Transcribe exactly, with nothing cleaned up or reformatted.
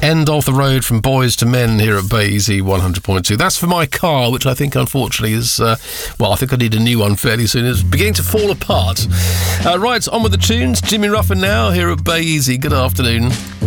End of the Road from Boys to Men here at Bay Easy one hundred point two. That's for my car, which I think unfortunately is, uh, well, I think I need a new one fairly soon. It's beginning to fall apart. Uh, right, on with the tunes. Jimmy Ruffin now here at Bay Easy. Good afternoon.